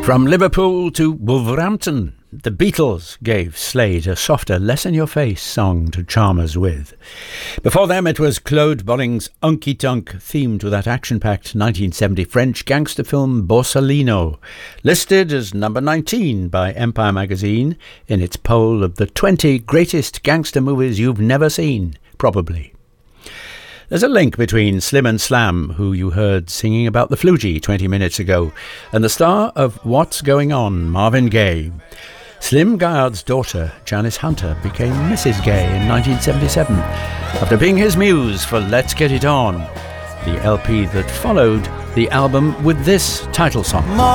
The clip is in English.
From Liverpool to Wolverhampton, the Beatles gave Slade a softer, less-in-your-face song to charm us with. Before them, it was Claude Bolling's Unky Tunk, themed to that action-packed 1970 French gangster film Borsalino, listed as number 19 by Empire magazine in its poll of the 20 greatest gangster movies you've never seen, probably. There's a link between Slim and Slam, who you heard singing about the Flugie 20 minutes ago, and the star of What's Going On, Marvin Gaye. Slim Gaillard's daughter, Janice Hunter, became Mrs. Gaye in 1977, after being his muse for Let's Get It On, the LP that followed the album with this title song.